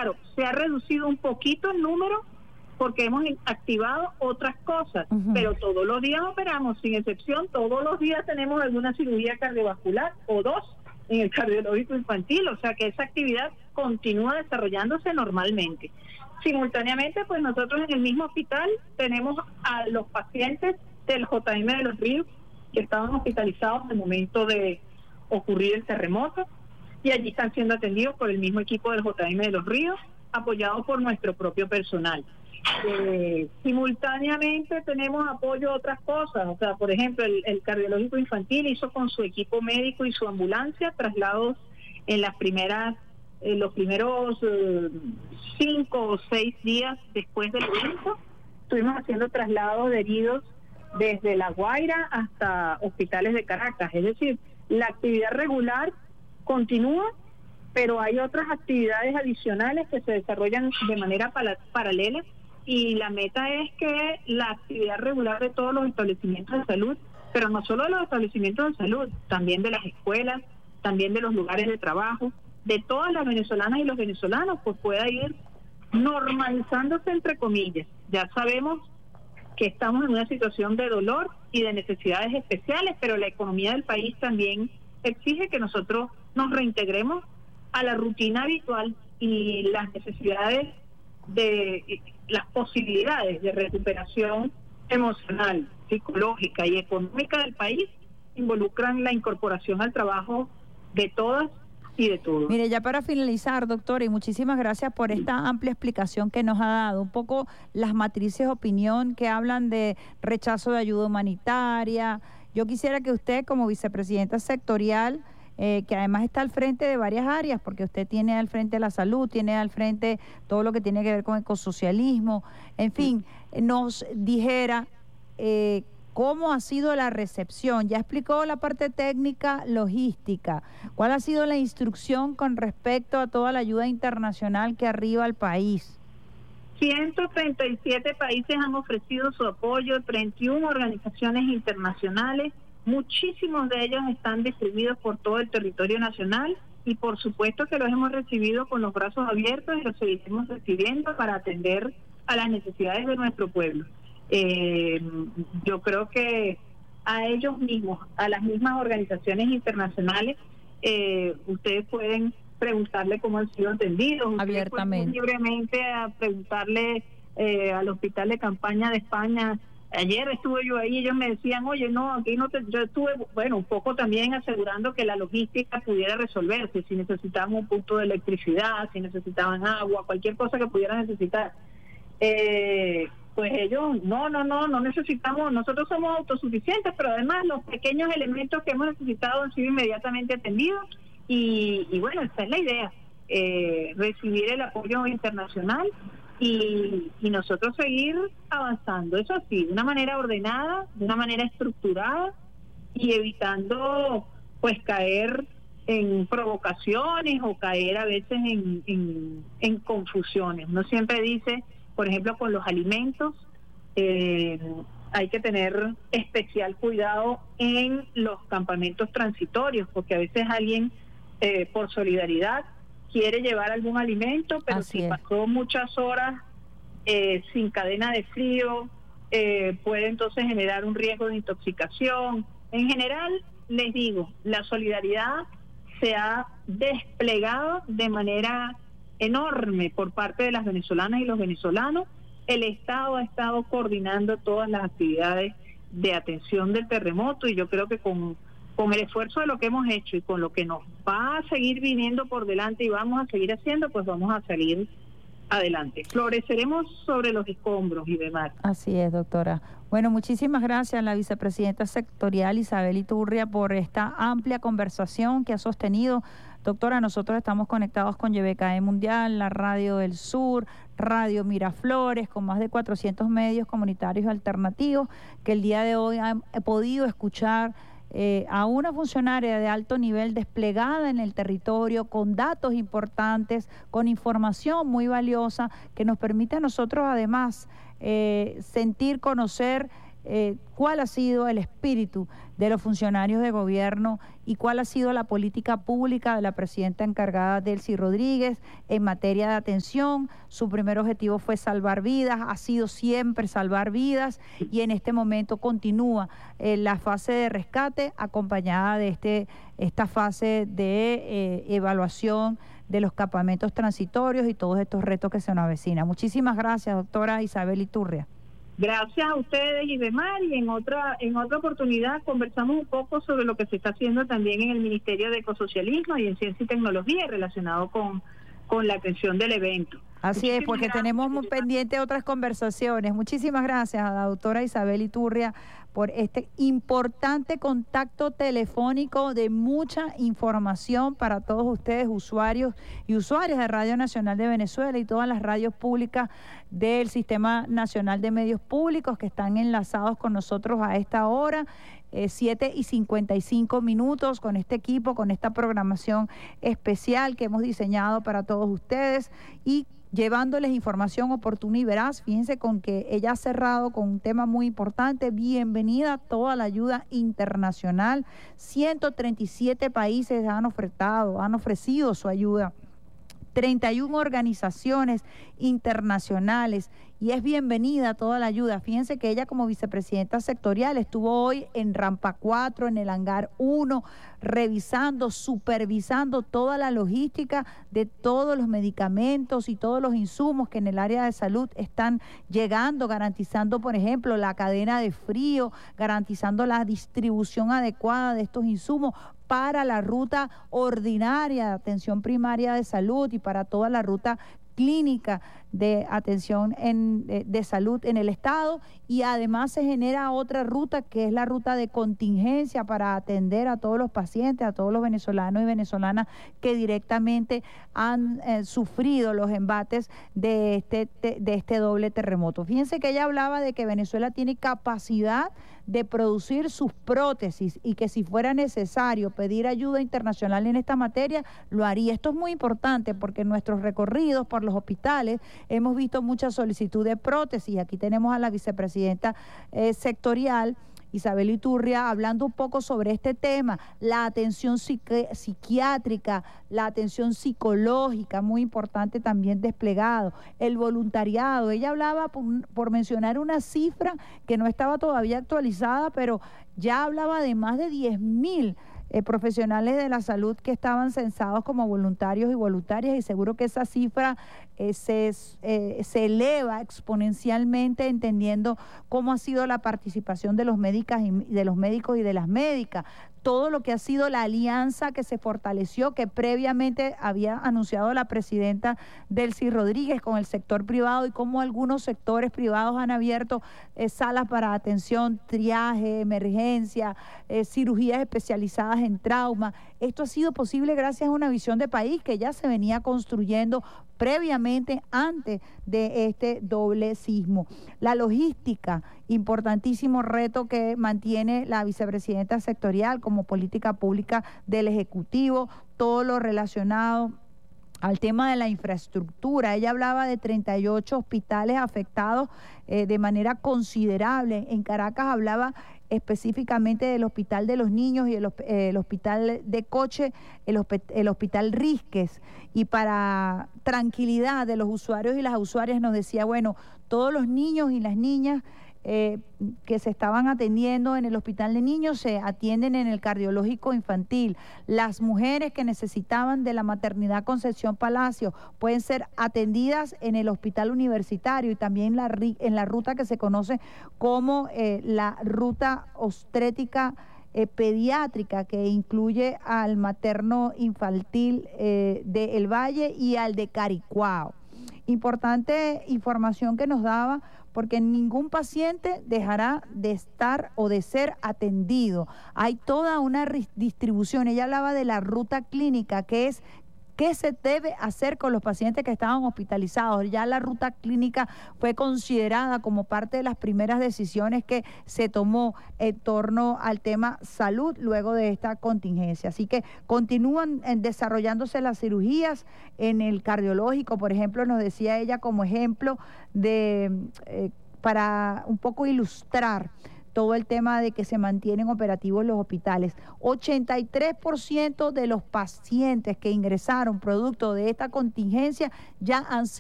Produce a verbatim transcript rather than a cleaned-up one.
Claro, se ha reducido un poquito el número porque hemos activado otras cosas, uh-huh. pero todos los días operamos, sin excepción, todos los días tenemos alguna cirugía cardiovascular o dos en el cardiológico infantil, o sea que esa actividad continúa desarrollándose normalmente. Simultáneamente, pues nosotros en el mismo hospital tenemos a los pacientes del J M de los Ríos que estaban hospitalizados en el momento de ocurrir el terremoto y allí están siendo atendidos por el mismo equipo del J M de los Ríos, apoyados por nuestro propio personal. Eh, simultáneamente tenemos apoyo a otras cosas, o sea, por ejemplo, el, el cardiológico infantil hizo con su equipo médico y su ambulancia traslados en las primeras, en los primeros eh, cinco o seis días después del evento. Estuvimos haciendo traslados de heridos desde La Guaira hasta hospitales de Caracas, es decir, la actividad regular continúa, pero hay otras actividades adicionales que se desarrollan de manera pala- paralela. Y la meta es que la actividad regular de todos los establecimientos de salud, pero no solo de los establecimientos de salud, también de las escuelas, también de los lugares de trabajo, de todas las venezolanas y los venezolanos, pues pueda ir normalizándose entre comillas. Ya sabemos que estamos en una situación de dolor y de necesidades especiales, pero la economía del país también exige que nosotros nos reintegremos a la rutina habitual y las necesidades de las posibilidades de recuperación emocional, psicológica y económica del país involucran la incorporación al trabajo de todas y de todos. Mire, ya para finalizar, doctora, y muchísimas gracias por esta amplia explicación que nos ha dado, un poco las matrices de opinión que hablan de rechazo de ayuda humanitaria. Yo quisiera que usted, como vicepresidenta sectorial, Eh, que además está al frente de varias áreas, porque usted tiene al frente la salud, tiene al frente todo lo que tiene que ver con ecosocialismo, en fin, nos dijera eh, cómo ha sido la recepción. Ya explicó la parte técnica, logística. ¿Cuál ha sido la instrucción con respecto a toda la ayuda internacional que arriba al país? ciento treinta y siete países han ofrecido su apoyo, treinta y una organizaciones internacionales. Muchísimos de ellos están distribuidos por todo el territorio nacional y por supuesto que los hemos recibido con los brazos abiertos y los seguiremos recibiendo para atender a las necesidades de nuestro pueblo. Eh, yo creo que a ellos mismos, a las mismas organizaciones internacionales, eh, ustedes pueden preguntarle cómo han sido atendidos. Abiertamente. Ustedes pueden libremente a preguntarle eh, al Hospital de Campaña de España. Ayer estuve yo ahí y ellos me decían, oye, no, aquí no te... Yo estuve, bueno, un poco también asegurando que la logística pudiera resolverse, si necesitaban un punto de electricidad, si necesitaban agua, cualquier cosa que pudieran necesitar. Eh, pues ellos, no, no, no, no necesitamos, nosotros somos autosuficientes, pero además los pequeños elementos que hemos necesitado han sido inmediatamente atendidos y, y bueno, esa es la idea, eh, recibir el apoyo internacional Y, y nosotros seguir avanzando, eso sí, de una manera ordenada, de una manera estructurada y evitando pues caer en provocaciones o caer a veces en, en, en confusiones. Uno siempre dice, por ejemplo, con los alimentos, eh, hay que tener especial cuidado en los campamentos transitorios, porque a veces alguien, eh, por solidaridad, quiere llevar algún alimento, pero Así si es. pasó muchas horas eh, sin cadena de frío, eh, puede entonces generar un riesgo de intoxicación. En general, les digo, la solidaridad se ha desplegado de manera enorme por parte de las venezolanas y los venezolanos. El Estado ha estado coordinando todas las actividades de atención del terremoto y yo creo que con con el esfuerzo de lo que hemos hecho y con lo que nos va a seguir viniendo por delante y vamos a seguir haciendo, pues vamos a salir adelante. Floreceremos sobre los escombros y demás. Así es, doctora. Bueno, muchísimas gracias a la vicepresidenta sectorial Isabel Iturria por esta amplia conversación que ha sostenido. Doctora, nosotros estamos conectados con Y B K E Mundial, la Radio del Sur, Radio Miraflores, con más de cuatrocientos medios comunitarios alternativos que el día de hoy han podido escuchar Eh, a una funcionaria de alto nivel desplegada en el territorio, con datos importantes, con información muy valiosa, que nos permite a nosotros además eh, sentir, conocer eh, cuál ha sido el espíritu de los funcionarios de gobierno y cuál ha sido la política pública de la presidenta encargada, Delcy Rodríguez, en materia de atención. Su primer objetivo fue salvar vidas, ha sido siempre salvar vidas, y en este momento continúa eh, la fase de rescate acompañada de este esta fase de eh, evaluación de los campamentos transitorios y todos estos retos que se nos avecinan. Muchísimas gracias, doctora Isabel Iturria. Gracias a ustedes y demás, y en otra en otra oportunidad conversamos un poco sobre lo que se está haciendo también en el Ministerio de Ecosocialismo y en Ciencia y Tecnología relacionado con, con la atención del evento. Así Muchísimas es, porque gracias. tenemos muy pendiente otras conversaciones. Muchísimas gracias a la doctora Isabel Iturria por este importante contacto telefónico de mucha información para todos ustedes, usuarios y usuarias de Radio Nacional de Venezuela y todas las radios públicas del Sistema Nacional de Medios Públicos que están enlazados con nosotros a esta hora. Eh, siete y cincuenta y cinco minutos con este equipo, con esta programación especial que hemos diseñado para todos ustedes y llevándoles información oportuna y veraz. Fíjense con que ella ha cerrado con un tema muy importante. Bienvenida a toda la ayuda internacional. ciento treinta y siete países han ofertado, han ofrecido su ayuda. treinta y una organizaciones internacionales, y es bienvenida toda la ayuda. Fíjense que ella, como vicepresidenta sectorial, estuvo hoy en Rampa cuatro, en el Hangar uno, revisando, supervisando toda la logística de todos los medicamentos y todos los insumos que en el área de salud están llegando, garantizando, por ejemplo, la cadena de frío, garantizando la distribución adecuada de estos insumos para la ruta ordinaria de atención primaria de salud y para toda la ruta clínica de atención en, de, de salud en el estado, y además se genera otra ruta que es la ruta de contingencia para atender a todos los pacientes, a todos los venezolanos y venezolanas que directamente han eh, sufrido los embates de este, de, de este doble terremoto. Fíjense que ella hablaba de que Venezuela tiene capacidad de producir sus prótesis y que si fuera necesario pedir ayuda internacional en esta materia, lo haría. Esto es muy importante porque en nuestros recorridos por los hospitales hemos visto mucha solicitud de prótesis. Aquí tenemos a la vicepresidenta eh, sectorial, Isabel Iturria, hablando un poco sobre este tema, la atención psiqui psiquiátrica, la atención psicológica, muy importante también desplegado, el voluntariado. Ella hablaba, por, por mencionar una cifra que no estaba todavía actualizada, pero ya hablaba de más de diez mil Eh, profesionales de la salud que estaban censados como voluntarios y voluntarias, y seguro que esa cifra eh, se, eh, se eleva exponencialmente, entendiendo cómo ha sido la participación de los médicas y de los médicos y de las médicas, todo lo que ha sido la alianza que se fortaleció, que previamente había anunciado la presidenta Delcy Rodríguez con el sector privado, y cómo algunos sectores privados han abierto eh, salas para atención, triaje, emergencia, eh, cirugías especializadas en trauma. Esto ha sido posible gracias a una visión de país que ya se venía construyendo previamente antes de este doble sismo. La logística, importantísimo reto que mantiene la vicepresidenta sectorial como política pública del Ejecutivo, todo lo relacionado al tema de la infraestructura. Ella hablaba de treinta y ocho hospitales afectados eh, de manera considerable. En Caracas hablaba específicamente del Hospital de los Niños y el, eh, el Hospital de Coche, el, el Hospital Risques. Y para tranquilidad de los usuarios y las usuarias nos decía, bueno, todos los niños y las niñas Eh, que se estaban atendiendo en el Hospital de Niños se atienden en el Cardiológico Infantil. Las mujeres que necesitaban de la maternidad Concepción Palacio pueden ser atendidas en el Hospital Universitario y también la, en la ruta que se conoce como eh, la ruta obstétrica eh, pediátrica, que incluye al materno infantil eh, de El Valle y al de Caricuao. Importante información que nos daba, porque ningún paciente dejará de estar o de ser atendido. Hay toda una distribución. Ella hablaba de la ruta clínica, que es qué se debe hacer con los pacientes que estaban hospitalizados. Ya la ruta clínica fue considerada como parte de las primeras decisiones que se tomó en torno al tema salud luego de esta contingencia. Así que continúan desarrollándose las cirugías en el cardiológico, por ejemplo, nos decía ella como ejemplo de eh, para un poco ilustrar todo el tema de que se mantienen operativos los hospitales. ochenta y tres por ciento de los pacientes que ingresaron producto de esta contingencia ya han sido